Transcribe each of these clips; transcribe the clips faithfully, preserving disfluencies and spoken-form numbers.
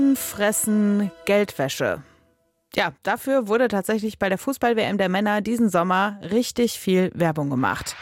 Fressen Geldwäsche. Ja, dafür wurde tatsächlich bei der Fußball-W M der Männer diesen Sommer richtig viel Werbung gemacht.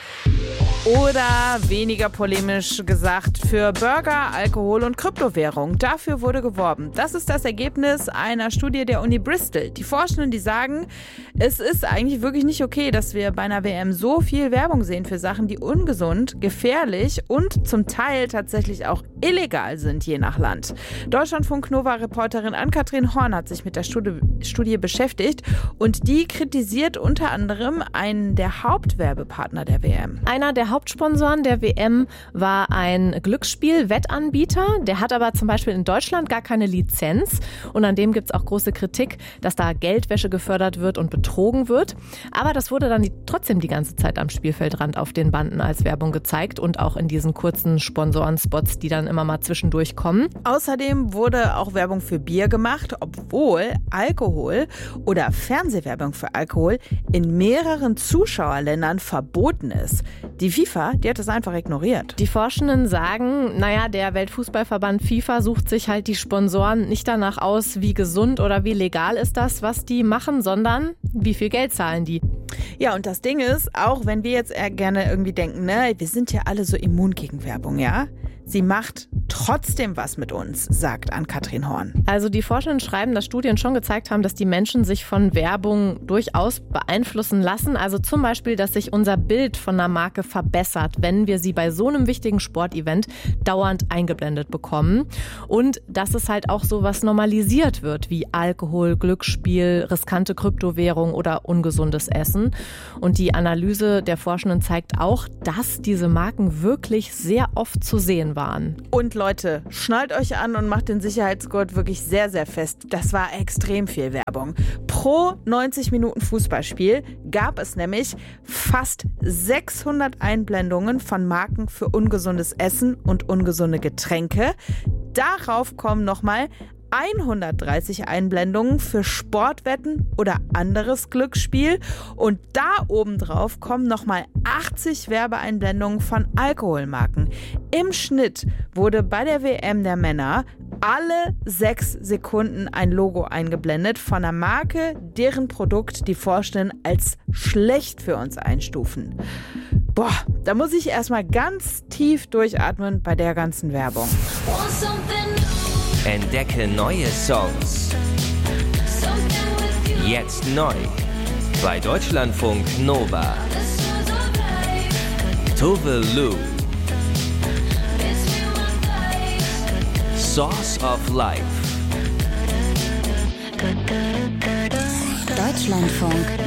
Oder weniger polemisch gesagt, für Burger, Alkohol und Kryptowährung. Dafür wurde geworben. Das ist das Ergebnis einer Studie der Uni Bristol. Die Forschenden, die sagen, es ist eigentlich wirklich nicht okay, dass wir bei einer W M so viel Werbung sehen für Sachen, die ungesund, gefährlich und zum Teil tatsächlich auch illegal sind, je nach Land. Deutschlandfunk-Nova-Reporterin Ann-Kathrin Horn hat sich mit der Studie, Studie beschäftigt und die kritisiert unter anderem einen der Hauptwerbepartner der W M. Einer der Hauptsponsoren der W M war ein Glücksspiel-Wettanbieter. Der hat aber zum Beispiel in Deutschland gar keine Lizenz. Und an dem gibt es auch große Kritik, dass da Geldwäsche gefördert wird und betrogen wird. Aber das wurde dann die, trotzdem die ganze Zeit am Spielfeldrand auf den Banden als Werbung gezeigt und auch in diesen kurzen Sponsorenspots, die dann immer mal zwischendurch kommen. Außerdem wurde auch Werbung für Bier gemacht, obwohl Alkohol oder Fernsehwerbung für Alkohol in mehreren Zuschauerländern verboten ist. Die FIFA, die hat das einfach ignoriert. Die Forschenden sagen, naja, der Weltfußballverband FIFA sucht sich halt die Sponsoren nicht danach aus, wie gesund oder wie legal ist das, was die machen, sondern wie viel Geld zahlen die. Ja, und das Ding ist, auch wenn wir jetzt eher gerne irgendwie denken, ne, wir sind ja alle so immun gegen Werbung, ja? Sie macht trotzdem was mit uns, sagt Ann-Kathrin Horn. Also die Forschenden schreiben, dass Studien schon gezeigt haben, dass die Menschen sich von Werbung durchaus beeinflussen lassen. Also zum Beispiel, dass sich unser Bild von einer Marke verbessert, wenn wir sie bei so einem wichtigen Sportevent dauernd eingeblendet bekommen. Und dass es halt auch sowas normalisiert wird, wie Alkohol, Glücksspiel, riskante Kryptowährung oder ungesundes Essen. Und die Analyse der Forschenden zeigt auch, dass diese Marken wirklich sehr oft zu sehen waren. Und Leute, schnallt euch an und macht den Sicherheitsgurt wirklich sehr, sehr fest. Das war extrem viel Werbung. Pro neunzig Minuten Fußballspiel gab es nämlich fast sechshundert Einblendungen von Marken für ungesundes Essen und ungesunde Getränke. Darauf kommen nochmal hundertdreißig Einblendungen für Sportwetten oder anderes Glücksspiel und da obendrauf kommen nochmal achtzig Werbeeinblendungen von Alkoholmarken. Im Schnitt wurde bei der W M der Männer alle sechs Sekunden ein Logo eingeblendet von einer Marke, deren Produkt die Forschenden als schlecht für uns einstufen. Boah, da muss ich erstmal ganz tief durchatmen bei der ganzen Werbung. Entdecke neue Songs. Jetzt neu bei Deutschlandfunk Nova. Tove Lo. Source of Life. Deutschlandfunk